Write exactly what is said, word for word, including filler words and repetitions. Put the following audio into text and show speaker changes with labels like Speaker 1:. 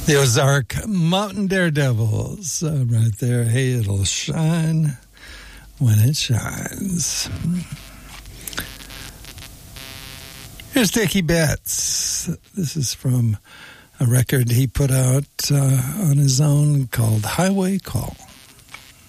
Speaker 1: The Ozark Mountain Daredevils, uh, right there. Hey, it'll shine when it shines. Here's Dickie Betts. This is from a record he put out uh, on his own called Highway Call.